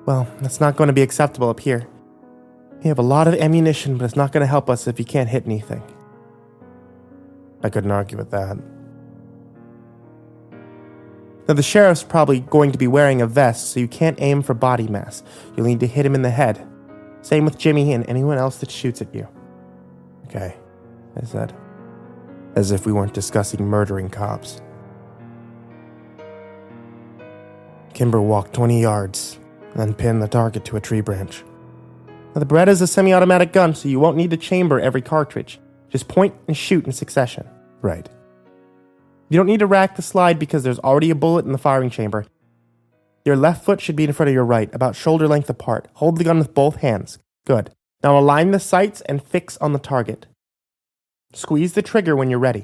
Well, that's not going to be acceptable up here. We have a lot of ammunition, but it's not going to help us if you can't hit anything. I couldn't argue with that. Now, the sheriff's probably going to be wearing a vest, so you can't aim for body mass. You'll need to hit him in the head. Same with Jimmy and anyone else that shoots at you. Okay, I said, as if we weren't discussing murdering cops. Kimber walked 20 yards, then pinned the target to a tree branch. Now, the Beretta's a semi-automatic gun, so you won't need to chamber every cartridge. Just point and shoot in succession. Right. You don't need to rack the slide because there's already a bullet in the firing chamber. Your left foot should be in front of your right, about shoulder length apart. Hold the gun with both hands. Good. Now align the sights and fix on the target. Squeeze the trigger when you're ready.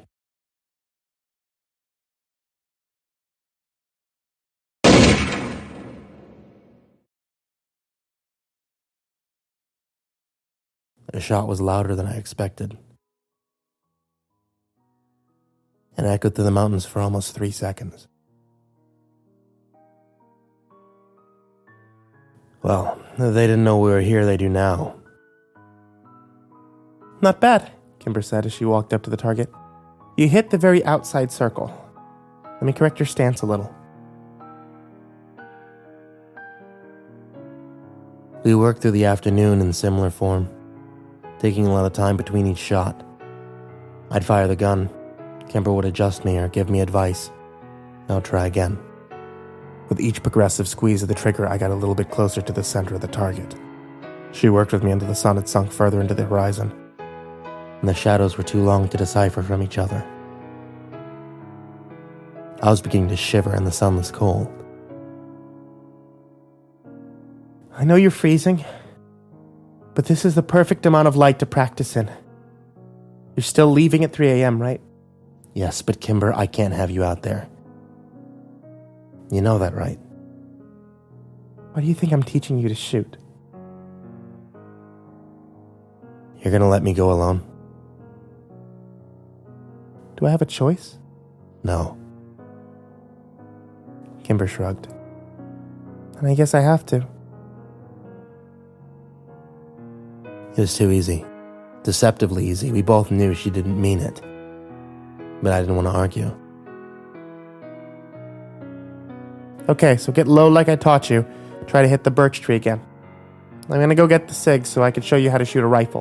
The shot was louder than I expected, and echoed through the mountains for almost 3 seconds. Well, if they didn't know we were here, they do now. Not bad, Kimber said as she walked up to the target. You hit the very outside circle. Let me correct your stance a little. We worked through the afternoon in similar form, taking a lot of time between each shot. I'd fire the gun. Kimber would adjust me or give me advice. I'll try again. With each progressive squeeze of the trigger, I got a little bit closer to the center of the target. She worked with me until the sun had sunk further into the horizon, and the shadows were too long to decipher from each other. I was beginning to shiver in the sunless cold. I know you're freezing, but this is the perfect amount of light to practice in. You're still leaving at 3 a.m., right? Yes, but Kimber, I can't have you out there. You know that, right? Why do you think I'm teaching you to shoot? You're gonna let me go alone? Do I have a choice? No. Kimber shrugged. And I guess I have to. It was too easy. Deceptively easy. We both knew she didn't mean it. But I didn't want to argue. Okay, so get low like I taught you. Try to hit the birch tree again. I'm gonna go get the SIG so I can show you how to shoot a rifle.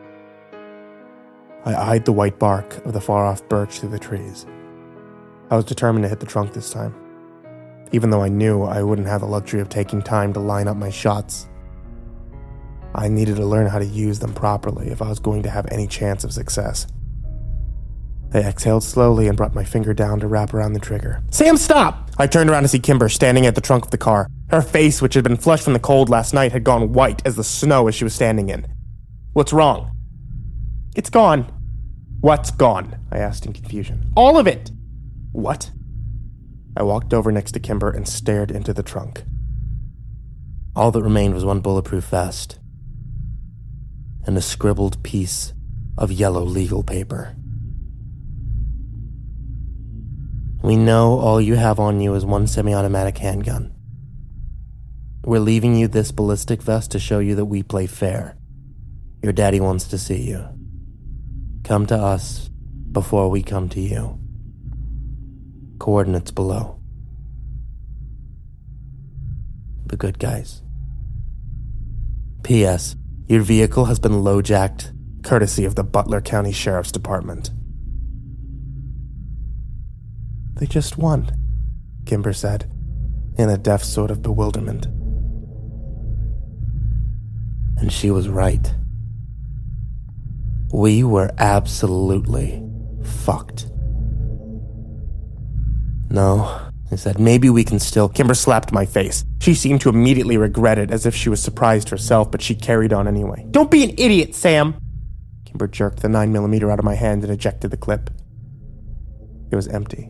I eyed the white bark of the far-off birch through the trees. I was determined to hit the trunk this time, even though I knew I wouldn't have the luxury of taking time to line up my shots. I needed to learn how to use them properly if I was going to have any chance of success. I exhaled slowly and brought my finger down to wrap around the trigger. Sam, stop! I turned around to see Kimber standing at the trunk of the car. Her face, which had been flushed from the cold last night, had gone white as the snow as she was standing in. What's wrong? It's gone. What's gone? I asked in confusion. All of it! What? I walked over next to Kimber and stared into the trunk. All that remained was one bulletproof vest and a scribbled piece of yellow legal paper. We know all you have on you is one semi-automatic handgun. We're leaving you this ballistic vest to show you that we play fair. Your daddy wants to see you. Come to us before we come to you. Coordinates below. The good guys. P.S. Your vehicle has been low-jacked, courtesy of the Butler County Sheriff's Department. They just won, Kimber said, in a deaf sort of bewilderment. And she was right. We were absolutely fucked. No, I said, maybe we can still... Kimber slapped my face. She seemed to immediately regret it, as if she was surprised herself, but she carried on anyway. Don't be an idiot, Sam! Kimber jerked the 9mm out of my hand and ejected the clip. It was empty.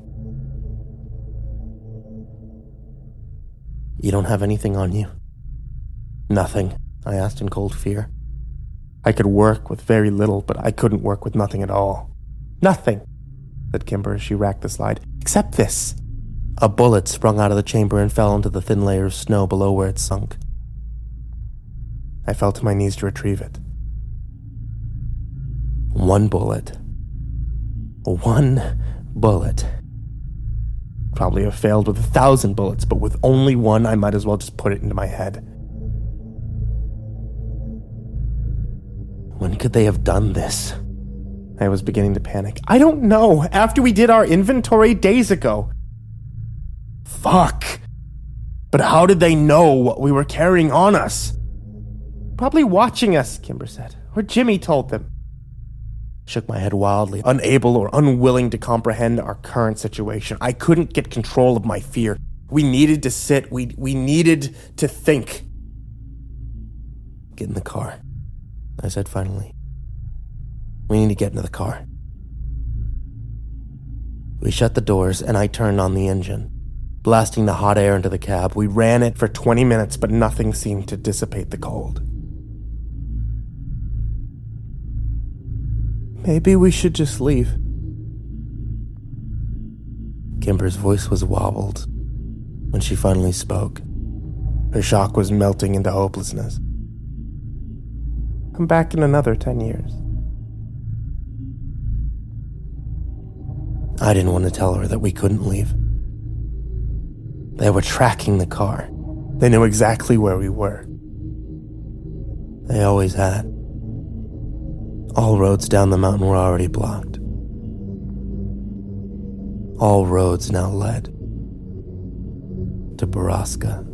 You don't have anything on you? Nothing, I asked in cold fear. I could work with very little, but I couldn't work with nothing at all. Nothing, said Kimber as she racked the slide. Except this. A bullet sprung out of the chamber and fell into the thin layer of snow below where it sunk. I fell to my knees to retrieve it. 1 bullet. 1 bullet. Probably have failed with 1,000 bullets, but with only one, I might as well just put it into my head. When could they have done this? I was beginning to panic. I don't know. After we did our inventory days ago. Fuck. But how did they know what we were carrying on us? Probably watching us, Kimber said. Or Jimmy told them. Shook my head wildly, unable or unwilling to comprehend our current situation. I couldn't get control of my fear. We needed to sit. We needed to think. Get in the car, I said finally. We need to get into the car. We shut the doors and I turned on the engine, blasting the hot air into the cab. We ran it for 20 minutes, but nothing seemed to dissipate the cold. Maybe we should just leave. Kimber's voice was wobbled when she finally spoke. Her shock was melting into hopelessness. I'm back in another 10 years. I didn't want to tell her that we couldn't leave. They were tracking the car. They knew exactly where we were. They always had. All roads down the mountain were already blocked. All roads now led to Baraska.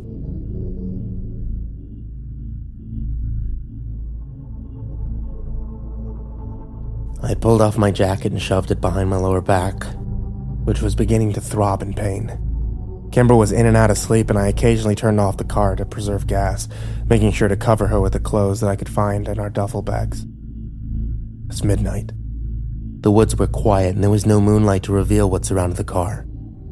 I pulled off my jacket and shoved it behind my lower back, which was beginning to throb in pain. Kimber was in and out of sleep, and I occasionally turned off the car to preserve gas, making sure to cover her with the clothes that I could find in our duffel bags. It was midnight. The woods were quiet, and there was no moonlight to reveal what surrounded the car.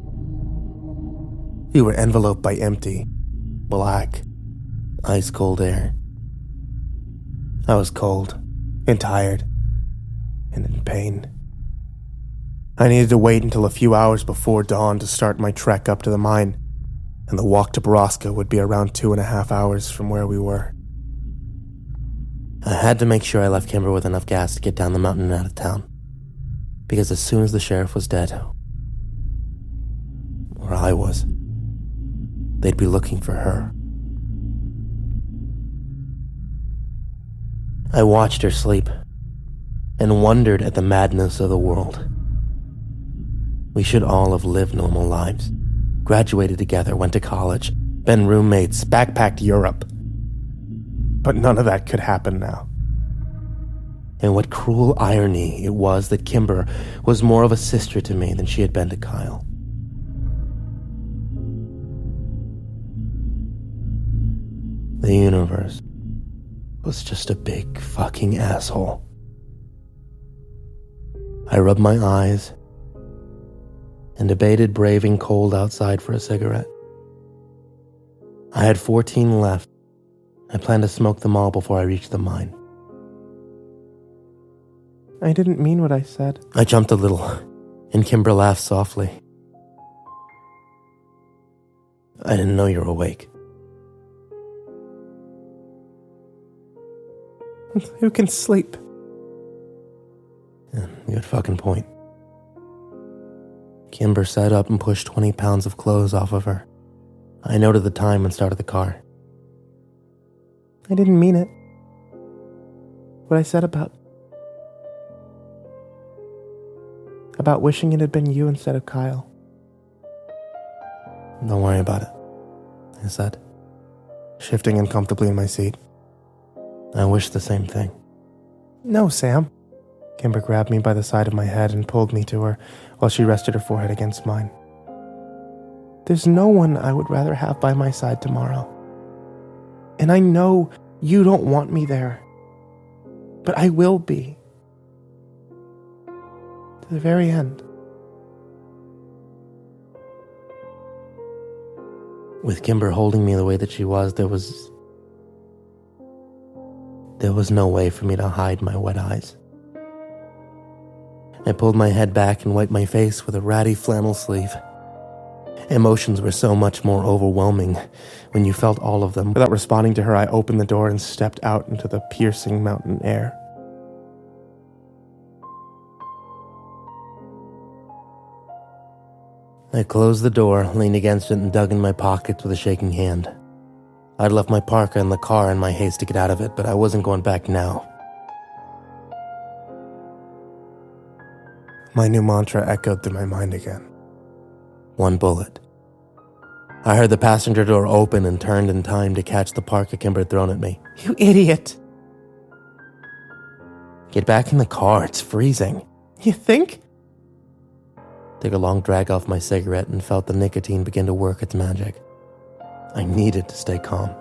We were enveloped by empty, black, ice-cold air. I was cold and tired and in pain. I needed to wait until a few hours before dawn to start my trek up to the mine, and the walk to Baraska would be around 2.5 hours from where we were. I had to make sure I left Kimber with enough gas to get down the mountain and out of town, because as soon as the sheriff was dead, or I was, they'd be looking for her. I watched her sleep and wondered at the madness of the world. We should all have lived normal lives, graduated together, went to college, been roommates, backpacked Europe. But none of that could happen now. And what cruel irony it was that Kimber was more of a sister to me than she had been to Kyle. The universe was just a big fucking asshole. I rubbed my eyes and debated braving cold outside for a cigarette. I had 14 left. I planned to smoke them all before I reached the mine. I didn't mean what I said. I jumped a little, and Kimber laughed softly. I didn't know you were awake. Who can sleep? Yeah, good fucking point. Kimber sat up and pushed 20 pounds of clothes off of her. I noted the time and started the car. I didn't mean it. What I said about wishing it had been you instead of Kyle. Don't worry about it, I said, shifting uncomfortably in my seat. I wish the same thing. No, Sam. Kimber grabbed me by the side of my head and pulled me to her while she rested her forehead against mine. There's no one I would rather have by my side tomorrow. And I know you don't want me there, but I will be. To the very end. With Kimber holding me the way that she was, there was no way for me to hide my wet eyes. I pulled my head back and wiped my face with a ratty flannel sleeve. Emotions were so much more overwhelming when you felt all of them. Without responding to her, I opened the door and stepped out into the piercing mountain air. I closed the door, leaned against it, and dug in my pockets with a shaking hand. I'd left my parka in the car in my haste to get out of it, but I wasn't going back now. My new mantra echoed through my mind again. 1 bullet. I heard the passenger door open and turned in time to catch the parka Kimber had thrown at me. You idiot! Get back in the car, it's freezing. You think? Took a long drag off my cigarette and felt the nicotine begin to work its magic. I needed to stay calm.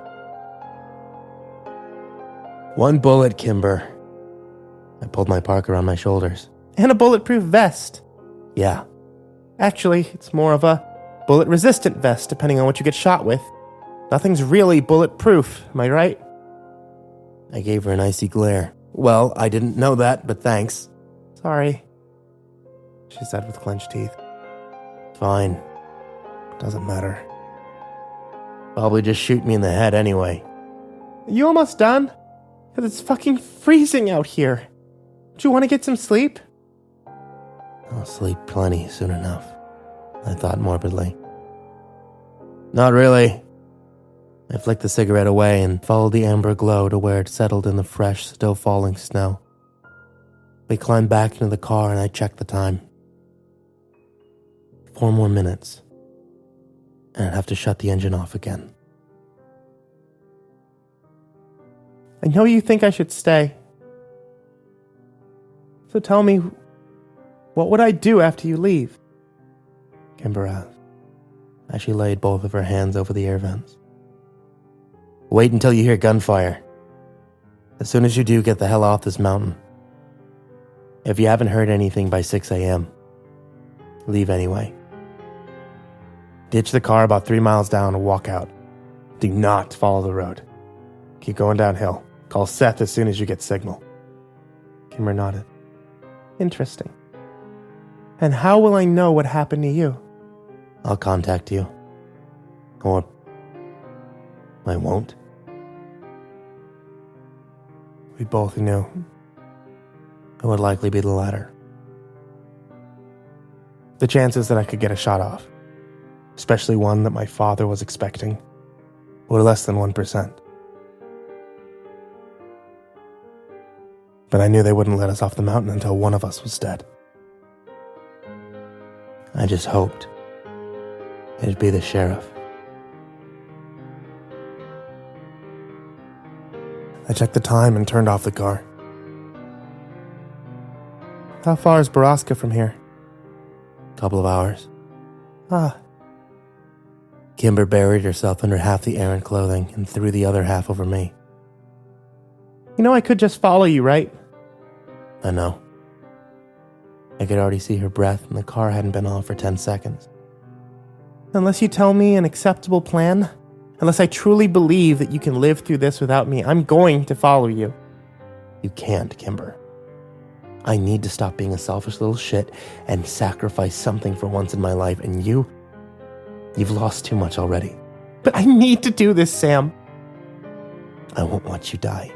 1 bullet, Kimber. I pulled my parka around my shoulders. And a bulletproof vest. Yeah. Actually, it's more of a bullet-resistant vest, depending on what you get shot with. Nothing's really bulletproof, am I right? I gave her an icy glare. Well, I didn't know that, but thanks. Sorry, she said with clenched teeth. Fine. Doesn't matter. Probably just shoot me in the head anyway. Are you almost done? Because it's fucking freezing out here. Do you want to get some sleep? I'll sleep plenty soon enough, I thought morbidly. Not really. I flicked the cigarette away and followed the amber glow to where it settled in the fresh, still falling snow. We climbed back into the car and I checked the time. 4 more minutes, and I'd have to shut the engine off again. I know you think I should stay. So tell me, what would I do after you leave? Kimber asked, as she laid both of her hands over the air vents. Wait until you hear gunfire. As soon as you do, get the hell off this mountain. If you haven't heard anything by 6 a.m., leave anyway. Ditch the car about 3 miles down and walk out. Do not follow the road. Keep going downhill. Call Seth as soon as you get signal. Kimber nodded. Interesting. And how will I know what happened to you? I'll contact you. Or I won't. We both knew it would likely be the latter. The chances that I could get a shot off, especially one that my father was expecting, were less than 1%. But I knew they wouldn't let us off the mountain until one of us was dead. I just hoped it'd be the sheriff. I checked the time and turned off the car. How far is Baraska from here? Couple of hours. Kimber buried herself under half the errant clothing and threw the other half over me. You know I could just follow you, right? I know. I could already see her breath and the car hadn't been off for 10 seconds. Unless you tell me an acceptable plan, unless I truly believe that you can live through this without me, I'm going to follow you. You can't, Kimber. I need to stop being a selfish little shit and sacrifice something for once in my life, and you've lost too much already. But I need to do this, Sam. I won't let you die.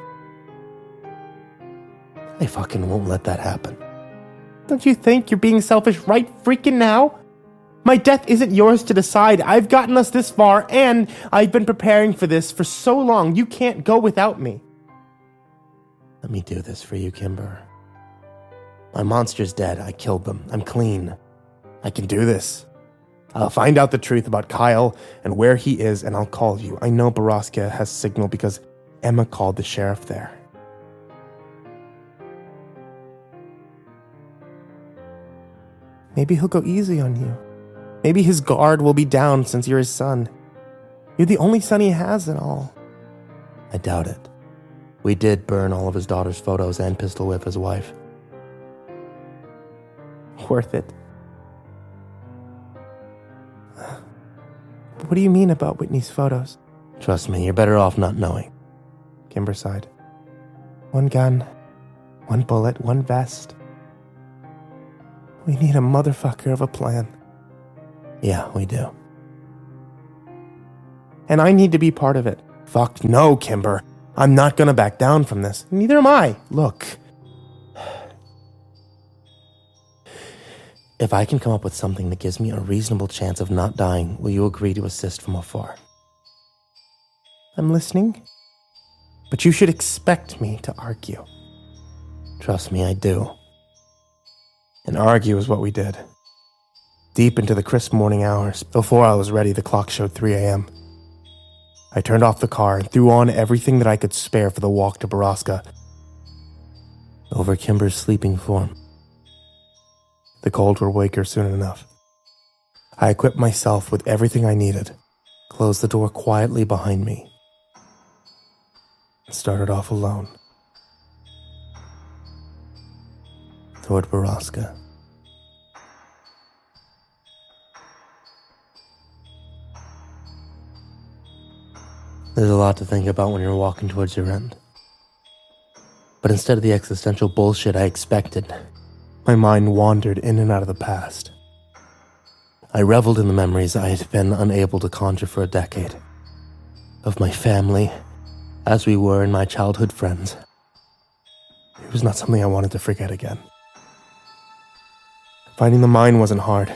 I fucking won't let that happen. Don't you think you're being selfish right freaking now? My death isn't yours to decide. I've gotten us this far, and I've been preparing for this for so long. You can't go without me. Let me do this for you, Kimber. My monster's dead. I killed them. I'm clean. I can do this. I'll find out the truth about Kyle and where he is, and I'll call you. I know Baraska has signal because Emma called the sheriff there. Maybe he'll go easy on you. Maybe his guard will be down since you're his son. You're the only son he has and all. I doubt it. We did burn all of his daughter's photos and pistol whip his wife. Worth it. What do you mean about Whitney's photos? Trust me, you're better off not knowing. Kimber sighed. 1 gun, 1 bullet, 1 vest. We need a motherfucker of a plan. Yeah, we do. and I need to be part of it. Fuck no, Kimber. I'm not gonna back down from this. Neither am I. Look. If I can come up with something that gives me a reasonable chance of not dying, will you agree to assist from afar? I'm listening. But you should expect me to argue. Trust me, I do. And argue is what we did. Deep into the crisp morning hours, before I was ready, the clock showed 3 a.m. I turned off the car and threw on everything that I could spare for the walk to Baraska, over Kimber's sleeping form. The cold would wake her soon enough. I equipped myself with everything I needed, closed the door quietly behind me, and started off alone toward Baraska. There's a lot to think about when you're walking towards your end. But instead of the existential bullshit I expected, my mind wandered in and out of the past. I reveled in the memories I had been unable to conjure for a decade. Of my family, as we were, and my childhood friends. It was not something I wanted to forget again. Finding the mine wasn't hard.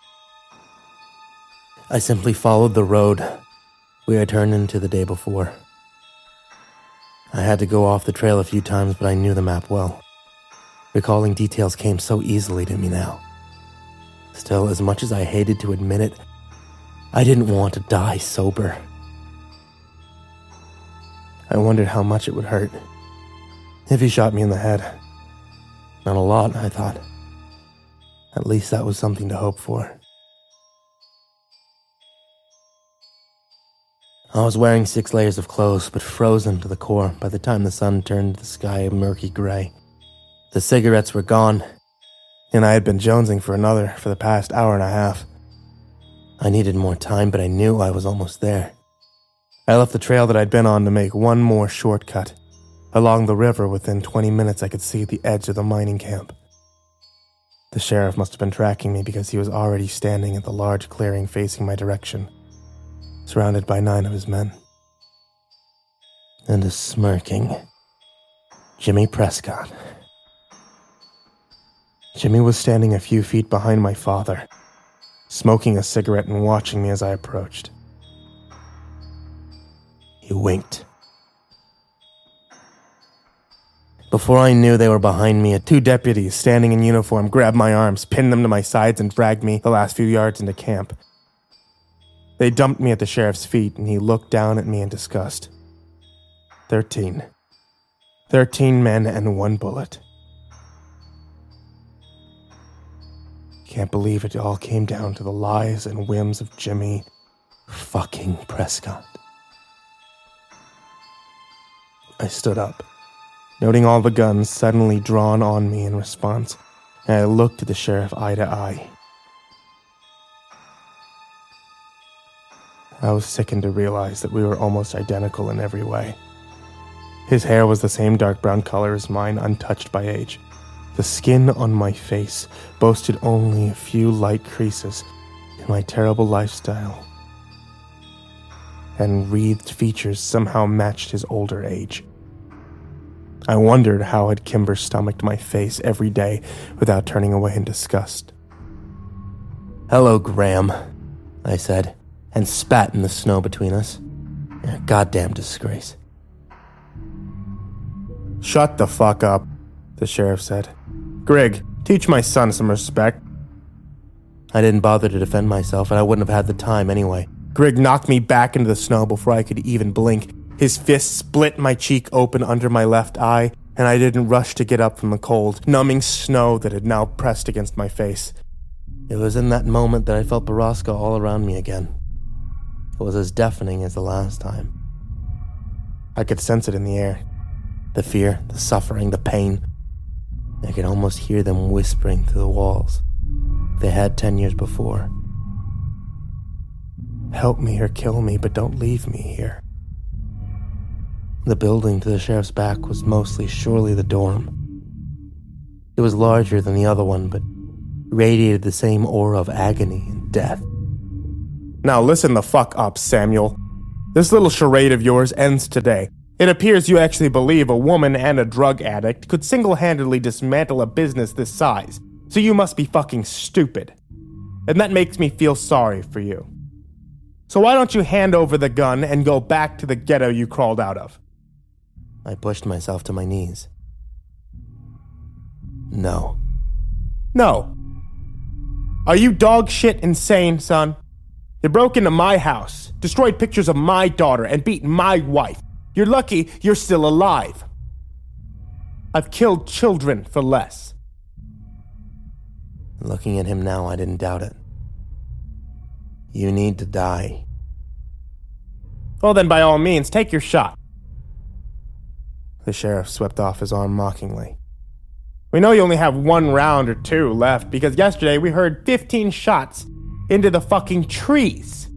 I simply followed the road we had turned into the day before. I had to go off the trail a few times, but I knew the map well. Recalling details came so easily to me now. Still, as much as I hated to admit it, I didn't want to die sober. I wondered how much it would hurt if he shot me in the head. Not a lot, I thought. At least that was something to hope for. I was wearing 6 layers of clothes, but frozen to the core by the time the sun turned the sky a murky gray. The cigarettes were gone, and I had been jonesing for another for the past hour and a half. I needed more time, but I knew I was almost there. I left the trail that I'd been on to make one more shortcut. Along the river, within 20 minutes, I could see the edge of the mining camp. The sheriff must have been tracking me because he was already standing at the large clearing facing my direction, surrounded by 9 of his men. And a smirking Jimmy Prescott. Jimmy was standing a few feet behind my father, smoking a cigarette and watching me as I approached. He winked. Before I knew they were behind me, 2 deputies standing in uniform grabbed my arms, pinned them to my sides, and dragged me the last few yards into camp. They dumped me at the sheriff's feet, and he looked down at me in disgust. 13 men and 1 bullet. Can't believe it all came down to the lies and whims of Jimmy fucking Prescott. I stood up, noting all the guns suddenly drawn on me in response, and I looked at the sheriff eye to eye. I was sickened to realize that we were almost identical in every way. His hair was the same dark brown color as mine, untouched by age. The skin on my face boasted only a few light creases in my terrible lifestyle, and wreathed features somehow matched his older age. I wondered how had Kimber stomached my face every day without turning away in disgust. "Hello, Graham," I said, and spat in the snow between us. A goddamn disgrace. "Shut the fuck up," the sheriff said. "Greg, teach my son some respect." I didn't bother to defend myself, and I wouldn't have had the time anyway. Greg knocked me back into the snow before I could even blink. His fist split my cheek open under my left eye, and I didn't rush to get up from the cold, numbing snow that had now pressed against my face. It was in that moment that I felt Baraska all around me again. It was as deafening as the last time. I could sense it in the air. The fear, the suffering, the pain. I could almost hear them whispering through the walls. They had 10 years before. "Help me or kill me, but don't leave me here." The building to the sheriff's back was mostly surely the dorm. It was larger than the other one, but radiated the same aura of agony and death. "Now listen the fuck up, Samuel," This little charade of yours ends today. It appears you actually believe a woman and a drug addict could single-handedly dismantle a business this size, so you must be fucking stupid. And that makes me feel sorry for you. So why don't you hand over the gun and go back to the ghetto you crawled out of? I pushed myself to my knees. No. No. Are you dog shit insane, son? You broke into my house, destroyed pictures of my daughter, and beat my wife. You're lucky you're still alive. I've killed children for less. Looking at him now, I didn't doubt it. You need to die. Well then, by all means, take your shot. The sheriff swept off his arm mockingly. We know you only have 1 round or 2 left, because yesterday we heard 15 shots into the fucking trees.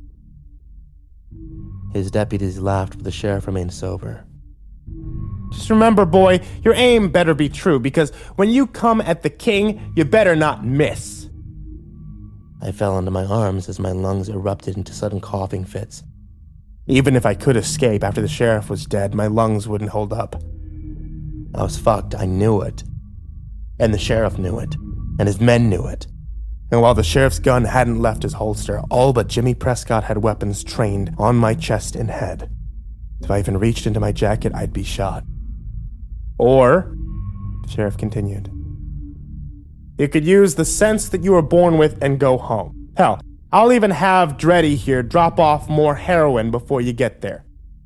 His deputies laughed, but the sheriff remained sober. Just remember, boy, your aim better be true, because when you come at the king, you better not miss. I fell into my arms as my lungs erupted into sudden coughing fits. Even if I could escape after the sheriff was dead, my lungs wouldn't hold up. I was fucked, I knew it. And the sheriff knew it, and his men knew it. And while the sheriff's gun hadn't left his holster, all but Jimmy Prescott had weapons trained on my chest and head. If I even reached into my jacket, I'd be shot. Or, the sheriff continued, you could use the sense that you were born with and go home. Hell, I'll even have Dreddy here drop off more heroin before you get there.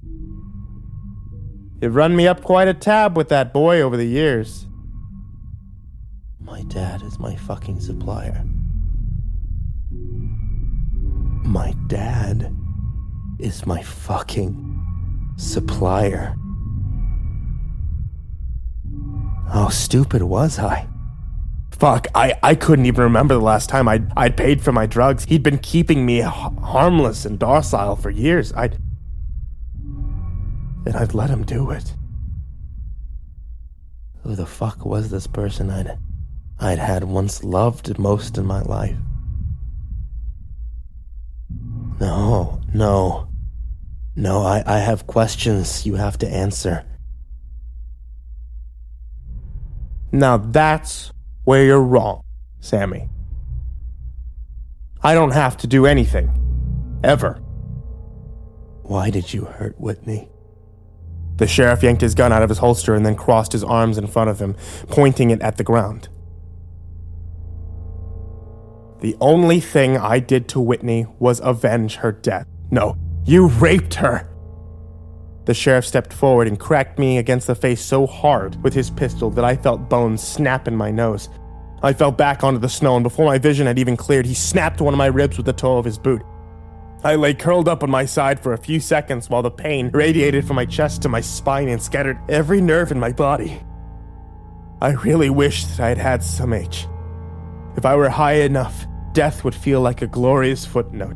You've run me up quite a tab with that boy over the years. My dad is my fucking supplier. My dad is my fucking supplier. How stupid was I? Fuck, I couldn't even remember the last time I'd paid for my drugs. He'd been keeping me harmless and docile for years. I'd let him do it. Who the fuck was this person I'd had once loved most in my life? No, I have questions you have to answer. Now that's where you're wrong, Sammy. I don't have to do anything. Ever. Why did you hurt Whitney? The sheriff yanked his gun out of his holster and then crossed his arms in front of him, pointing it at the ground. The only thing I did to Whitney was avenge her death. No, you raped her! The sheriff stepped forward and cracked me against the face so hard with his pistol that I felt bones snap in my nose. I fell back onto the snow, and before my vision had even cleared, he snapped one of my ribs with the toe of his boot. I lay curled up on my side for a few seconds while the pain radiated from my chest to my spine and scattered every nerve in my body. I really wish that I had had some H. If I were high enough, death would feel like a glorious footnote.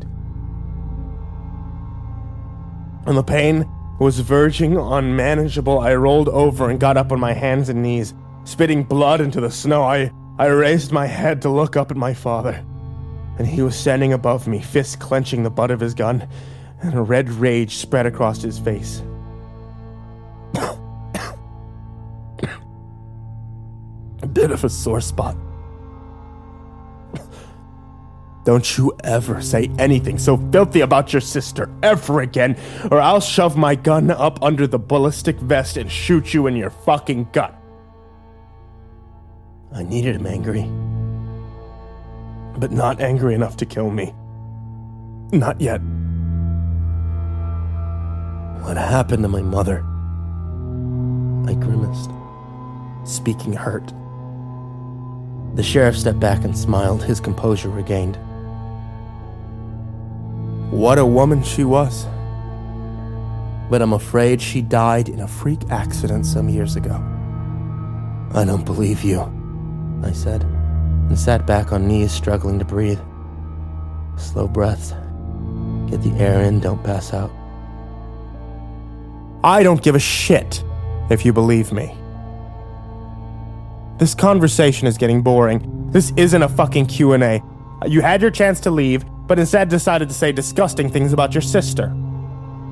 When the pain was verging on manageable, I rolled over and got up on my hands and knees. Spitting blood into the snow, I raised my head to look up at my father. And he was standing above me, fist clenching the butt of his gun, and a red rage spread across his face. A bit of a sore spot. Don't you ever say anything so filthy about your sister ever again, or I'll shove my gun up under the ballistic vest and shoot you in your fucking gut. I needed him angry, but not angry enough to kill me. Not yet. What happened to my mother? I grimaced, speaking hurt. The sheriff stepped back and smiled, his composure regained. What a woman she was. But I'm afraid she died in a freak accident some years ago. I don't believe you, I said, and sat back on knees, struggling to breathe. Slow breaths. Get the air in, don't pass out. I don't give a shit if you believe me. This conversation is getting boring. This isn't a fucking Q&A. You had your chance to leave, but instead decided to say disgusting things about your sister.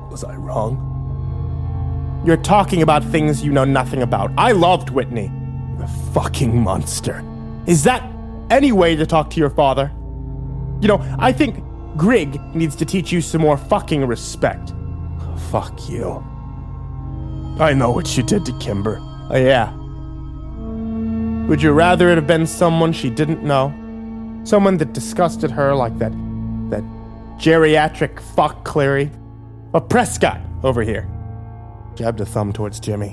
Was I wrong? You're talking about things you know nothing about. I loved Whitney. You're a fucking monster. Is that any way to talk to your father? You know, I think Grigg needs to teach you some more fucking respect. Fuck you. I know what you did to Kimber. Oh yeah. Would you rather it have been someone she didn't know? Someone that disgusted her like that geriatric fuck Cleary? Or Prescott over here? Jabbed a thumb towards Jimmy.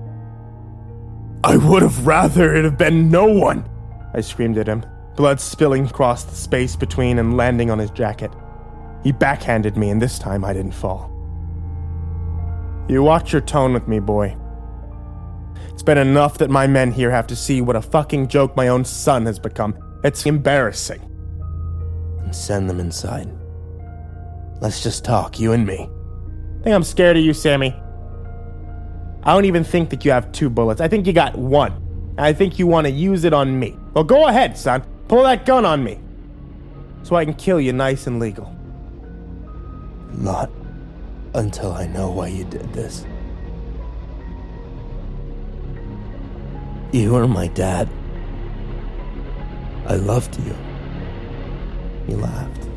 I would have rather it have been no one, I screamed at him, blood spilling across the space between and landing on his jacket. He backhanded me, and this time I didn't fall. You watch your tone with me, boy. It's been enough that my men here have to see what a fucking joke my own son has become. It's embarrassing. And send them inside. Let's just talk, you and me. I think I'm scared of you, Sammy. I don't even think that you have 2 bullets. I think you got 1. And I think you want to use it on me. Well, go ahead, son. Pull that gun on me. So I can kill you nice and legal. Not until I know why you did this. You were my dad. I loved you. He laughed.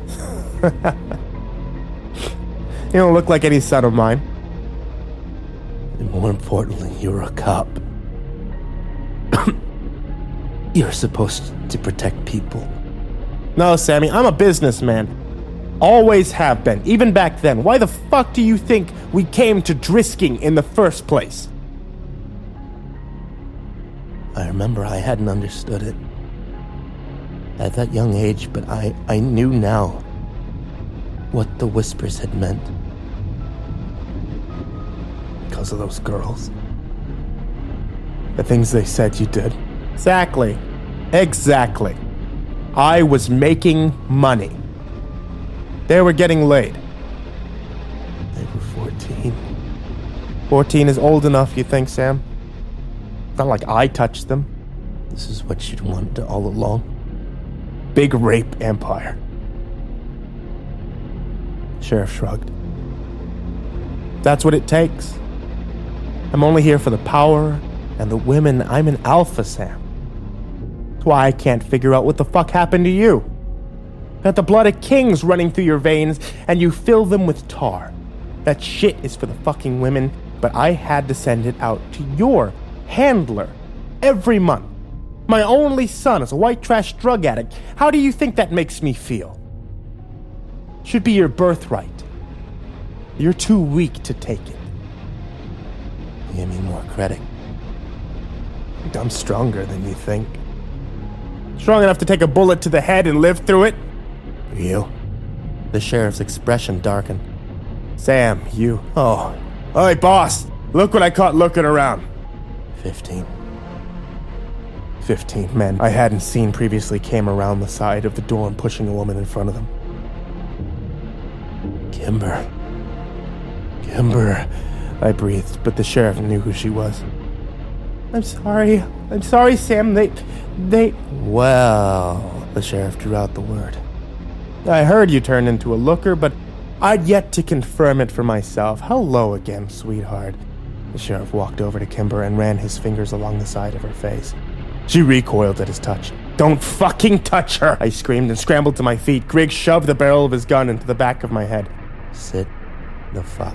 You don't look like any son of mine. And more importantly, you're a cop. You're supposed to protect people. No, Sammy, I'm a businessman. Always have been, even back then. Why the fuck do you think we came to Drisking in the first place? I remember I hadn't understood it at that young age, but I knew now what the whispers had meant. Because of those girls. The things they said you did. Exactly. I was making money. They were getting laid. They were 14. 14 is old enough, you think, Sam? It's not like I touched them. This is what you'd wanted all along. Big rape empire. Sheriff shrugged. That's what it takes. I'm only here for the power and the women. I'm an alpha, Sam. That's why I can't figure out what the fuck happened to you. Got the blood of kings running through your veins, and you fill them with tar. That shit is for the fucking women, but I had to send it out to your handler every month. My only son is a white trash drug addict. How do you think that makes me feel? Should be your birthright. You're too weak to take it. Give me more credit. I'm stronger than you think. Strong enough to take a bullet to the head and live through it? You? The sheriff's expression darkened. Sam, you... Oh. Oi, boss! Look what I caught looking around. 15 men I hadn't seen previously came around the side of the dorm, pushing a woman in front of them. Kimber, I breathed, but the sheriff knew who she was. I'm sorry, Sam, they... Well, the sheriff drew out the word. I heard you turned into a looker, but I'd yet to confirm it for myself. Hello again, sweetheart. The sheriff walked over to Kimber and ran his fingers along the side of her face. She recoiled at his touch. Don't fucking touch her! I screamed and scrambled to my feet. Grigg shoved the barrel of his gun into the back of my head. Sit the fuck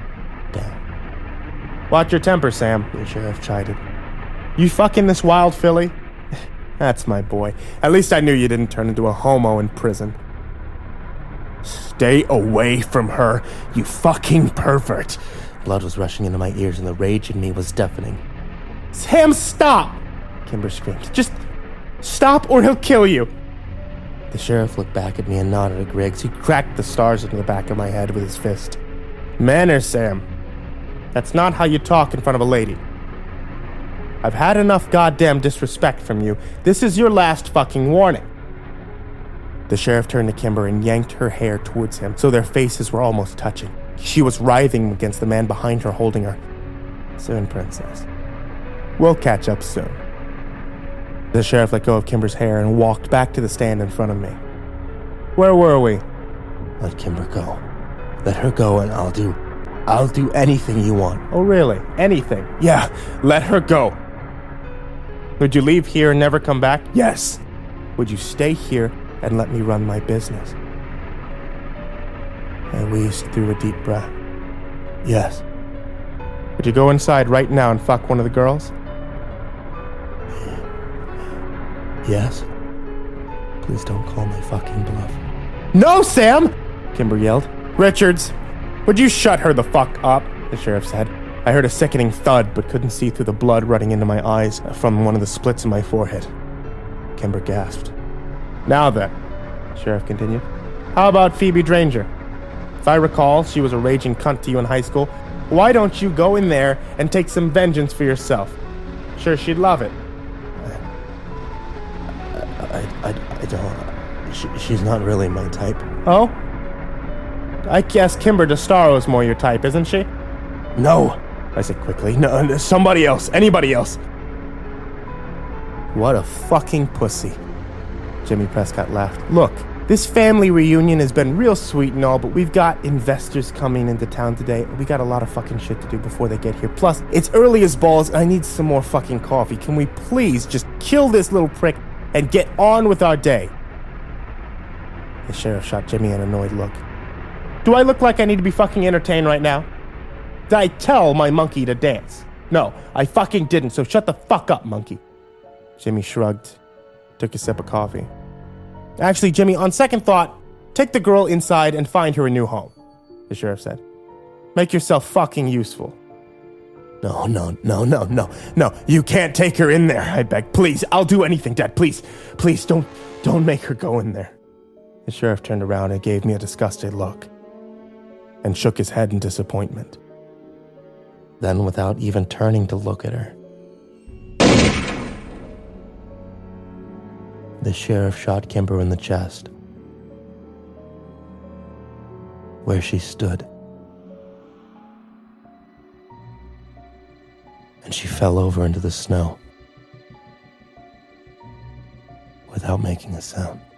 down. Watch your temper, Sam, the sheriff chided. You fucking this wild filly? That's my boy. At least I knew you didn't turn into a homo in prison. Stay away from her, you fucking pervert. Blood was rushing into my ears and the rage in me was deafening. Sam, stop! Kimber screamed. Just stop or he'll kill you. The sheriff looked back at me and nodded at Griggs, who cracked the stars into the back of my head with his fist. Manners, Sam. That's not how you talk in front of a lady. I've had enough goddamn disrespect from you. This is your last fucking warning. The sheriff turned to Kimber and yanked her hair towards him, so their faces were almost touching. She was writhing against the man behind her, holding her. Soon, princess. We'll catch up soon. The sheriff let go of Kimber's hair and walked back to the stand in front of me. Where were we? Let Kimber go. Let her go and I'll do I'll do anything you want. Oh, really? Anything? Yeah, let her go. Would you leave here and never come back? Yes. Would you stay here and let me run my business? I wheezed through a deep breath. Yes. Would you go inside right now and fuck one of the girls? Yes. Please don't call my fucking bluff. No, Sam! Kimber yelled. Richards, would you shut her the fuck up? The sheriff said. I heard a sickening thud, but couldn't see through the blood running into my eyes from one of the splits in my forehead. Kimber gasped. Now then, the sheriff continued, how about Phoebe Dranger? If I recall, she was a raging cunt to you in high school. Why don't you go in there and take some vengeance for yourself? Sure, she'd love it. I don't... She's not really my type. Oh? I guess Kimber DeStaro is more your type, isn't she? No, I said quickly. No, somebody else. Anybody else. What a fucking pussy. Jimmy Prescott laughed. Look, this family reunion has been real sweet and all, but we've got investors coming into town today. We got a lot of fucking shit to do before they get here. Plus, it's early as balls and I need some more fucking coffee. Can we please just kill this little prick and get on with our day? The sheriff shot Jimmy an annoyed look. Do I look like I need to be fucking entertained right now? Did I tell my monkey to dance? No, I fucking didn't, so shut the fuck up, monkey. Jimmy shrugged, took a sip of coffee. Actually, Jimmy, on second thought, take the girl inside and find her a new home, the sheriff said. Make yourself fucking useful. No, you can't take her in there, I begged. Please, I'll do anything, Dad, please. Please, don't make her go in there. The sheriff turned around and gave me a disgusted look and shook his head in disappointment. Then, without even turning to look at her, the sheriff shot Kimber in the chest, where she stood. And she fell over into the snow without making a sound.